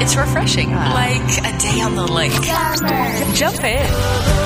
It's refreshing, like a day on the lake. Summer. Jump in.